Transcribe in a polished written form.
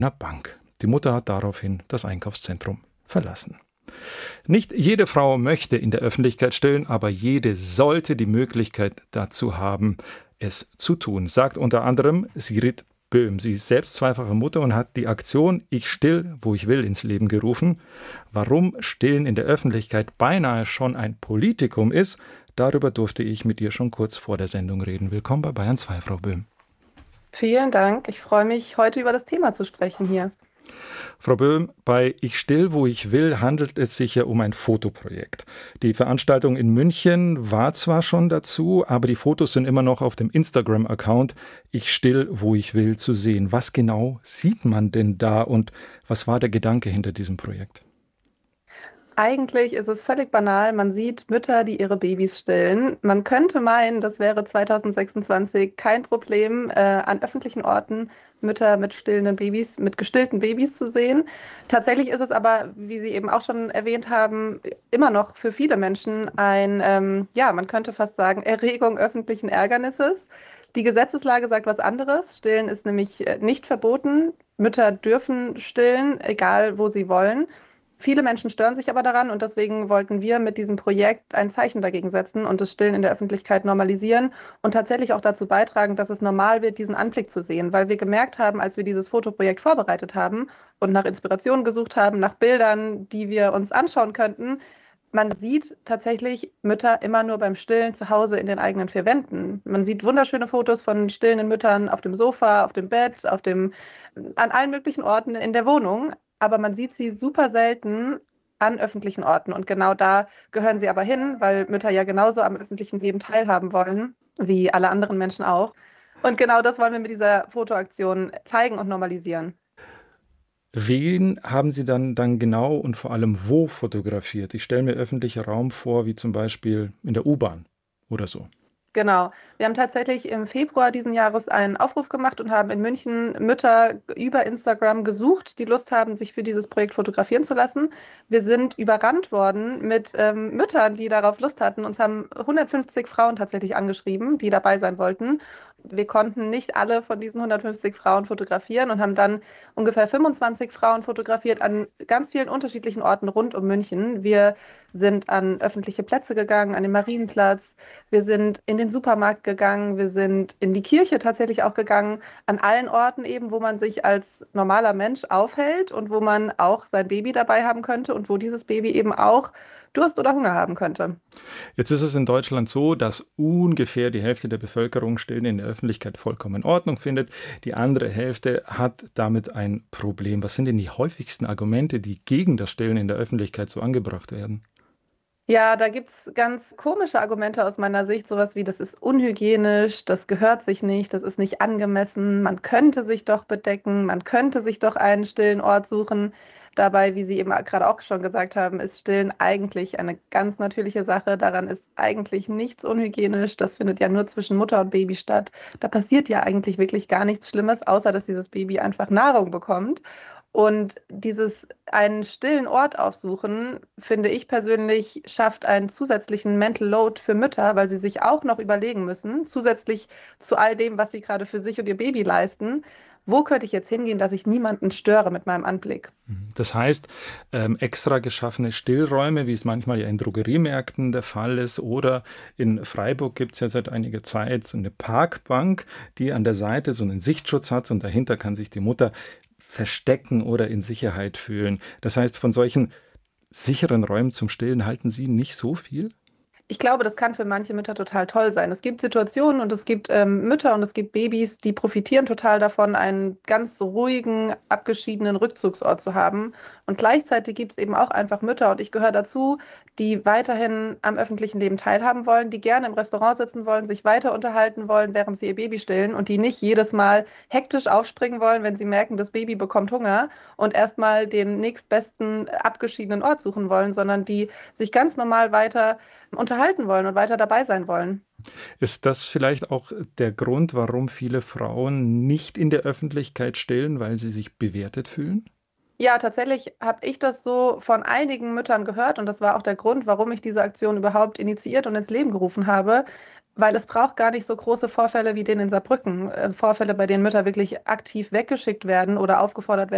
einer Bank. Die Mutter hat daraufhin das Einkaufszentrum verlassen. Nicht jede Frau möchte in der Öffentlichkeit stillen, aber jede sollte die Möglichkeit dazu haben, es zu tun, sagt unter anderem Sigrid Böhm. Sie ist selbst zweifache Mutter und hat die Aktion Ich still, wo ich will ins Leben gerufen. Warum Stillen in der Öffentlichkeit beinahe schon ein Politikum ist, darüber durfte ich mit ihr schon kurz vor der Sendung reden. Willkommen bei Bayern 2, Frau Böhm. Vielen Dank. Ich freue mich, heute über das Thema zu sprechen hier. Frau Böhm, bei Ich still, wo ich will, handelt es sich ja um ein Fotoprojekt. Die Veranstaltung in München war zwar schon dazu, aber die Fotos sind immer noch auf dem Instagram-Account Ich still, wo ich will zu sehen. Was genau sieht man denn da und was war der Gedanke hinter diesem Projekt? Eigentlich ist es völlig banal. Man sieht Mütter, die ihre Babys stillen. Man könnte meinen, das wäre 2026 kein Problem, an öffentlichen Orten Mütter mit stillenden Babys, mit gestillten Babys zu sehen. Tatsächlich ist es aber, wie Sie eben auch schon erwähnt haben, immer noch für viele Menschen ja, man könnte fast sagen, Erregung öffentlichen Ärgernisses. Die Gesetzeslage sagt was anderes. Stillen ist nämlich nicht verboten. Mütter dürfen stillen, egal wo sie wollen. Viele Menschen stören sich aber daran und deswegen wollten wir mit diesem Projekt ein Zeichen dagegen setzen und das Stillen in der Öffentlichkeit normalisieren und tatsächlich auch dazu beitragen, dass es normal wird, diesen Anblick zu sehen, weil wir gemerkt haben, als wir dieses Fotoprojekt vorbereitet haben und nach Inspirationen gesucht haben, nach Bildern, die wir uns anschauen könnten, man sieht tatsächlich Mütter immer nur beim Stillen zu Hause in den eigenen vier Wänden. Man sieht wunderschöne Fotos von stillenden Müttern auf dem Sofa, auf dem Bett, an allen möglichen Orten in der Wohnung, aber man sieht sie super selten an öffentlichen Orten. Und genau da gehören sie aber hin, weil Mütter ja genauso am öffentlichen Leben teilhaben wollen, wie alle anderen Menschen auch. Und genau das wollen wir mit dieser Fotoaktion zeigen und normalisieren. Wen haben Sie dann genau und vor allem wo fotografiert? Ich stelle mir öffentlicher Raum vor, wie zum Beispiel in der U-Bahn oder so. Genau. Wir haben tatsächlich im Februar diesen Jahres einen Aufruf gemacht und haben in München Mütter über Instagram gesucht, die Lust haben, sich für dieses Projekt fotografieren zu lassen. Wir sind überrannt worden mit Müttern, die darauf Lust hatten. Uns haben 150 Frauen tatsächlich angeschrieben, die dabei sein wollten. Wir konnten nicht alle von diesen 150 Frauen fotografieren und haben dann ungefähr 25 Frauen fotografiert an ganz vielen unterschiedlichen Orten rund um München. Wir sind an öffentliche Plätze gegangen, an den Marienplatz. Wir sind in den Supermarkt gegangen, wir sind in die Kirche tatsächlich auch gegangen, an allen Orten eben, wo man sich als normaler Mensch aufhält und wo man auch sein Baby dabei haben könnte und wo dieses Baby eben auch Durst oder Hunger haben könnte. Jetzt ist es in Deutschland so, dass ungefähr die Hälfte der Bevölkerung Stillen in der Öffentlichkeit vollkommen in Ordnung findet. Die andere Hälfte hat damit ein Problem. Was sind denn die häufigsten Argumente, die gegen das Stillen in der Öffentlichkeit so angebracht werden? Ja, da gibt es ganz komische Argumente aus meiner Sicht, sowas wie, das ist unhygienisch, das gehört sich nicht, das ist nicht angemessen, man könnte sich doch bedecken, man könnte sich doch einen stillen Ort suchen. Dabei, wie Sie eben gerade auch schon gesagt haben, ist Stillen eigentlich eine ganz natürliche Sache. Daran ist eigentlich nichts unhygienisch. Das findet ja nur zwischen Mutter und Baby statt. Da passiert ja eigentlich wirklich gar nichts Schlimmes, außer dass dieses Baby einfach Nahrung bekommt. Und dieses einen stillen Ort aufsuchen, finde ich persönlich, schafft einen zusätzlichen Mental Load für Mütter, weil sie sich auch noch überlegen müssen, zusätzlich zu all dem, was sie gerade für sich und ihr Baby leisten, wo könnte ich jetzt hingehen, dass ich niemanden störe mit meinem Anblick? Das heißt, extra geschaffene Stillräume, wie es manchmal ja in Drogeriemärkten der Fall ist, oder in Freiburg gibt es ja seit einiger Zeit so eine Parkbank, die an der Seite so einen Sichtschutz hat und dahinter kann sich die Mutter verstecken oder in Sicherheit fühlen. Das heißt, von solchen sicheren Räumen zum Stillen halten Sie nicht so viel? Ich glaube, das kann für manche Mütter total toll sein. Es gibt Situationen und es gibt Mütter und es gibt Babys, die profitieren total davon, einen ganz ruhigen, abgeschiedenen Rückzugsort zu haben. Und gleichzeitig gibt es eben auch einfach Mütter, und ich gehöre dazu, die weiterhin am öffentlichen Leben teilhaben wollen, die gerne im Restaurant sitzen wollen, sich weiter unterhalten wollen, während sie ihr Baby stillen und die nicht jedes Mal hektisch aufspringen wollen, wenn sie merken, das Baby bekommt Hunger und erstmal den nächstbesten abgeschiedenen Ort suchen wollen, sondern die sich ganz normal weiter unterhalten wollen und weiter dabei sein wollen. Ist das vielleicht auch der Grund, warum viele Frauen nicht in der Öffentlichkeit stillen, weil sie sich bewertet fühlen? Ja, tatsächlich habe ich das so von einigen Müttern gehört und das war auch der Grund, warum ich diese Aktion überhaupt initiiert und ins Leben gerufen habe, weil es braucht gar nicht so große Vorfälle wie den in Saarbrücken, Vorfälle, bei denen Mütter wirklich aktiv weggeschickt werden oder aufgefordert werden,